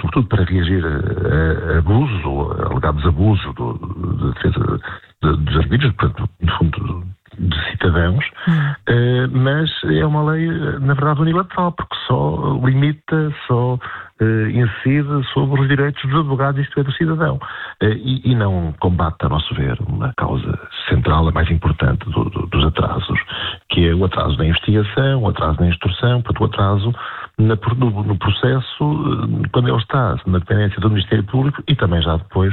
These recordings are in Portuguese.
sobretudo para reagir a abusos ou alegados abusos da defesa dos arbítrios, portanto, no fundo, de cidadãos, mas é uma lei, na verdade, unilateral, porque só limita, incide sobre os direitos dos advogados, isto é, do cidadão, e não combate, a nosso ver, uma causa central, a mais importante dos atrasos, que é o atraso na investigação, o atraso na instrução, portanto, o atraso no processo, quando ele está na dependência do Ministério Público e também já depois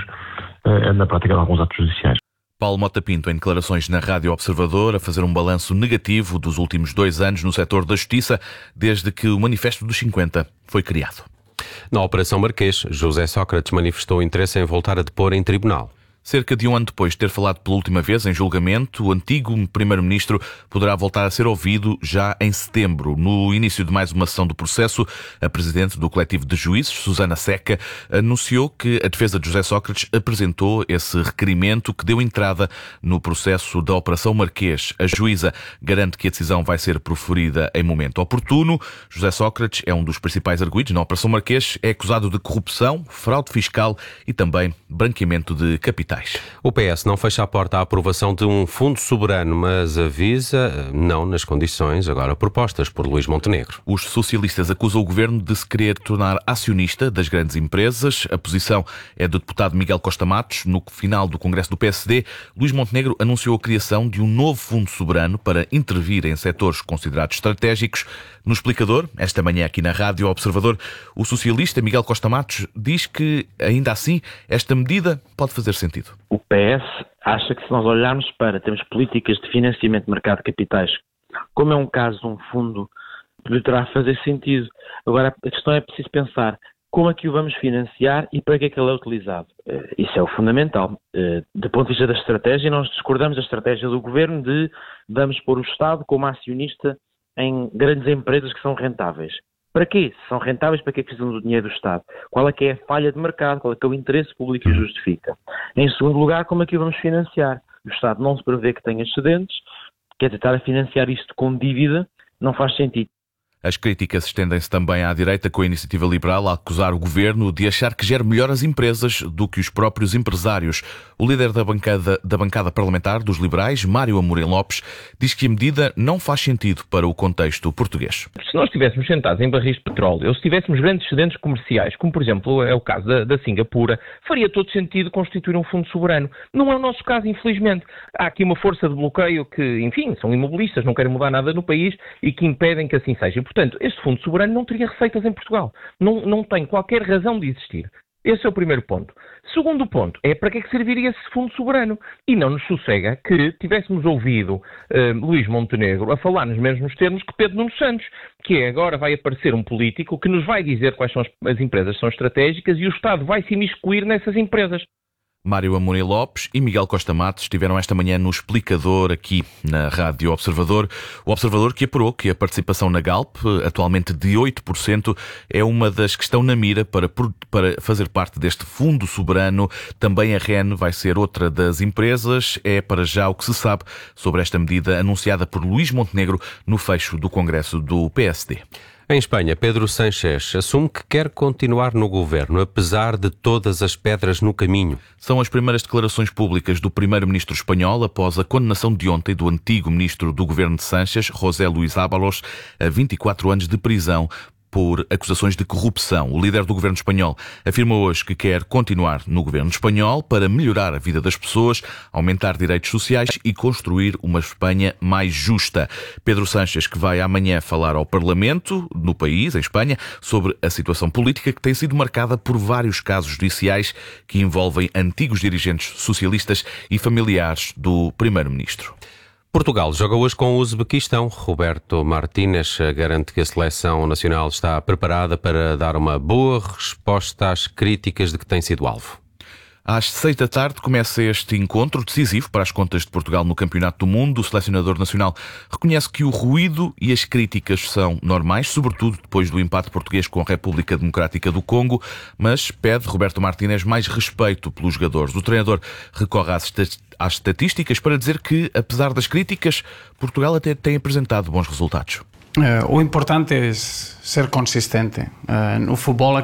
na prática de alguns atos judiciais. Paulo Mota Pinto, em declarações na Rádio Observador, a fazer um balanço negativo dos últimos 2 anos no setor da justiça, desde que o Manifesto dos 50 foi criado. Na Operação Marquês, José Sócrates manifestou interesse em voltar a depor em tribunal. Cerca de um ano depois de ter falado pela última vez em julgamento, o antigo primeiro-ministro poderá voltar a ser ouvido já em setembro. No início de mais uma sessão do processo, a presidente do coletivo de juízes, Susana Seca, anunciou que a defesa de José Sócrates apresentou esse requerimento que deu entrada no processo da Operação Marquês. A juíza garante que a decisão vai ser proferida em momento oportuno. José Sócrates é um dos principais arguidos na Operação Marquês, é acusado de corrupção, fraude fiscal e também branqueamento de capitais. O PS não fecha a porta à aprovação de um fundo soberano, mas avisa não nas condições agora propostas por Luís Montenegro. Os socialistas acusam o governo de se querer tornar acionista das grandes empresas. A posição é do deputado Miguel Costa Matos. No final do Congresso do PSD, Luís Montenegro anunciou a criação de um novo fundo soberano para intervir em setores considerados estratégicos. No Explicador, esta manhã aqui na Rádio Observador, o socialista Miguel Costa Matos diz que, ainda assim, esta medida pode fazer sentido. O PS acha que, se nós olharmos para termos políticas de financiamento de mercado de capitais, como é um caso de um fundo, poderá fazer sentido. Agora, a questão é preciso pensar como é que o vamos financiar e para que é que ele é utilizado. Isso é o fundamental. Do ponto de vista da estratégia, nós discordamos da estratégia do governo de vamos pôr o Estado como acionista em grandes empresas que são rentáveis. Para quê? Se são rentáveis, para que precisam do dinheiro do Estado? Qual é que é a falha de mercado? Qual é que é o interesse público que o justifica? Em segundo lugar, como é que o vamos financiar? O Estado não se prevê que tenha excedentes, quer dizer, estar a financiar isto com dívida não faz sentido. As críticas estendem-se também à direita, com a Iniciativa Liberal a acusar o governo de achar que gera melhor as empresas do que os próprios empresários. O líder da bancada parlamentar dos liberais, Mário Amorim Lopes, diz que a medida não faz sentido para o contexto português. Se nós estivéssemos sentados em barris de petróleo, ou se tivéssemos grandes excedentes comerciais, como por exemplo é o caso da Singapura, faria todo sentido constituir um fundo soberano. Não é o nosso caso, infelizmente. Há aqui uma força de bloqueio que, enfim, são imobilistas, não querem mudar nada no país e que impedem que assim seja. Portanto, este fundo soberano não teria receitas em Portugal. Não tem qualquer razão de existir. Esse é o primeiro ponto. Segundo ponto, é para que é que serviria esse fundo soberano? E não nos sossega que tivéssemos ouvido Luís Montenegro a falar nos mesmos termos que Pedro Nuno Santos, que é agora vai aparecer um político que nos vai dizer quais são as empresas que são estratégicas e o Estado vai se imiscuir nessas empresas. Mário Amorim Lopes e Miguel Costa Matos estiveram esta manhã no Explicador, aqui na Rádio Observador. O Observador que apurou que a participação na Galp, atualmente de 8%, é uma das que estão na mira para fazer parte deste fundo soberano. Também a REN vai ser outra das empresas. É para já o que se sabe sobre esta medida anunciada por Luís Montenegro no fecho do Congresso do PSD. Em Espanha, Pedro Sánchez assume que quer continuar no governo, apesar de todas as pedras no caminho. São as primeiras declarações públicas do primeiro-ministro espanhol após a condenação de ontem do antigo ministro do governo de Sánchez, José Luís Ábalos, a 24 anos de prisão por acusações de corrupção. O líder do governo espanhol afirma hoje que quer continuar no governo espanhol para melhorar a vida das pessoas, aumentar direitos sociais e construir uma Espanha mais justa. Pedro Sánchez, que vai amanhã falar ao Parlamento no país, em Espanha, sobre a situação política que tem sido marcada por vários casos judiciais que envolvem antigos dirigentes socialistas e familiares do primeiro-ministro. Portugal joga hoje com o Uzbequistão. Roberto Martínez garante que a seleção nacional está preparada para dar uma boa resposta às críticas de que tem sido alvo. Às 6 da tarde começa este encontro decisivo para as contas de Portugal no Campeonato do Mundo. O selecionador nacional reconhece que o ruído e as críticas são normais, sobretudo depois do empate português com a República Democrática do Congo, mas pede Roberto Martínez mais respeito pelos jogadores. O treinador recorre às estatísticas para dizer que, apesar das críticas, Portugal até tem apresentado bons resultados. O importante é ser consistente. No futebol